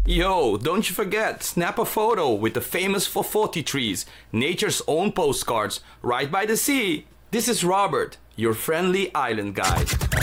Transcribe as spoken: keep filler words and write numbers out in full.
Yo, don't you forget, snap a photo with the famous Fofoti trees, nature's own postcards, right by the sea. This is Robert, your friendly island guide.